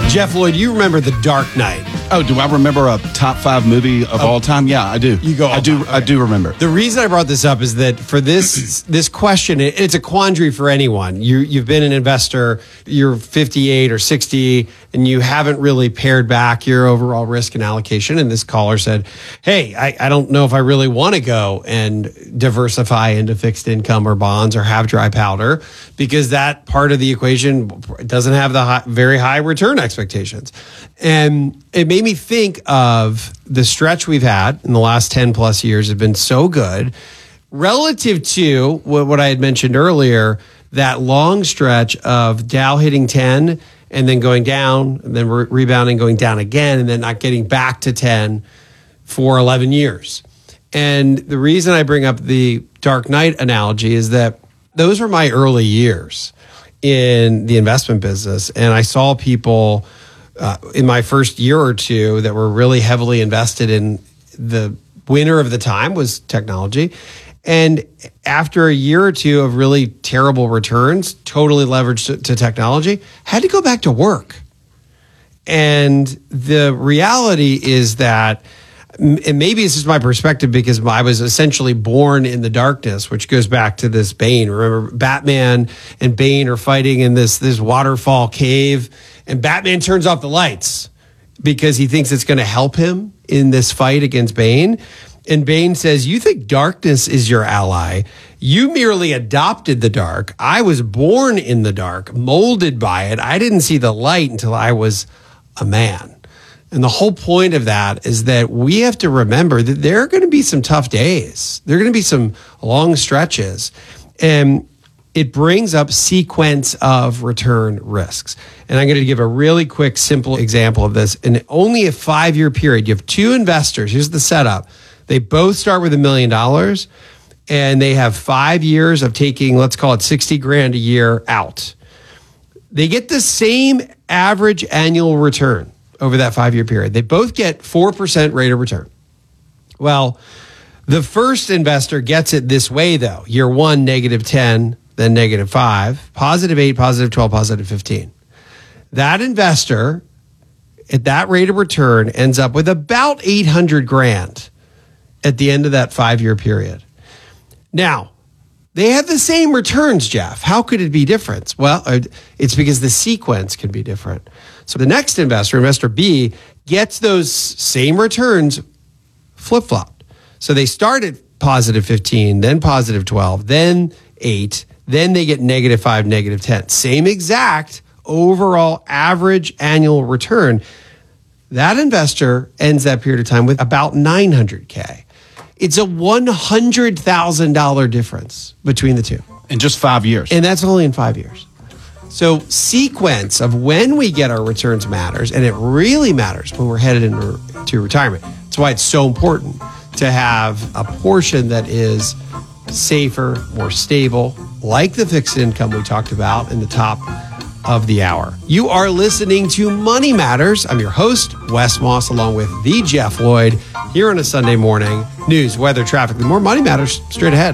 Jeff Lloyd, you remember The Dark Knight? Oh, do I remember a top 5 movie of all time? Yeah, I do. You go. I do. Okay. I do remember. The reason I brought this up is that for this question, it's a quandary for anyone. You've been an investor. You're 58 or 60, and you haven't really pared back your overall risk and allocation. And this caller said, "Hey, I don't know if I really want to go and diversify into fixed income or bonds or have dry powder because that part of the equation doesn't have the very high return expectations." And it made me think of the stretch we've had in the last 10 plus years have been so good relative to what I had mentioned earlier, that long stretch of Dow hitting 10 and then going down and then rebounding, going down again, and then not getting back to 10 for 11 years. And the reason I bring up the Dark Knight analogy is that those were my early years in the investment business. And I saw people in my first year or two that were really heavily invested in the winner of the time was technology. And after a year or two of really terrible returns, totally leveraged to technology, had to go back to work. And the reality is that, and maybe it's just my perspective because I was essentially born in the darkness, which goes back to this Bane. Remember, Batman and Bane are fighting in this waterfall cave, and Batman turns off the lights because he thinks it's going to help him in this fight against Bane. And Bane says, "You think darkness is your ally. You merely adopted the dark. I was born in the dark, molded by it. I didn't see the light until I was a man." And the whole point of that is that we have to remember that there are going to be some tough days. There are going to be some long stretches. And it brings up sequence of return risks. And I'm going to give a really quick, simple example of this. In only a 5-year period, you have two investors. Here's the setup. They both start with $1 million, and they have 5 years of taking, let's call it 60 grand a year out. They get the same average annual return over that 5-year period. They both get 4% rate of return. Well, the first investor gets it this way, though. Year one, -10, then -5, +8, +12, +15. That investor at that rate of return ends up with about 800 grand at the end of that 5-year period. Now, they have the same returns, Jeff. How could it be different? Well, it's because the sequence can be different. So the next investor, investor B, gets those same returns flip-flopped. So they start at +15, then +12, then 8, then they get -5, -10. Same exact overall average annual return. That investor ends that period of time with about 900K. It's a $100,000 difference between the two. In just 5 years. And that's only in 5 years. So sequence of when we get our returns matters, and it really matters when we're headed into retirement. That's why it's so important to have a portion that is safer, more stable, like the fixed income we talked about in the top of the hour. You are listening to Money Matters. I'm your host, Wes Moss, along with the Jeff Lloyd, here on a Sunday morning. News, weather, traffic, and more Money Matters straight ahead.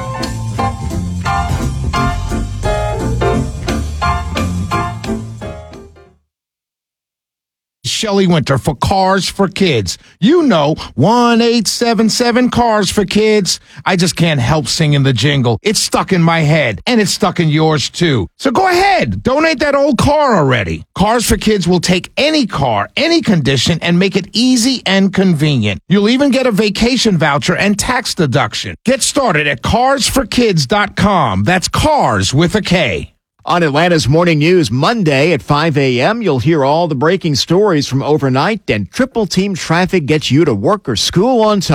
Shelley Winter for Cars for Kids. You know, 1-877 Cars for Kids. I just can't help singing the jingle. It's stuck in my head, and it's stuck in yours too. So go ahead, donate that old car already. Cars for Kids will take any car, any condition, and make it easy and convenient. You'll even get a vacation voucher and tax deduction. Get started at carsforkids.com. That's cars with a K. On Atlanta's Morning News Monday at 5 a.m., you'll hear all the breaking stories from overnight, and Triple Team Traffic gets you to work or school on time.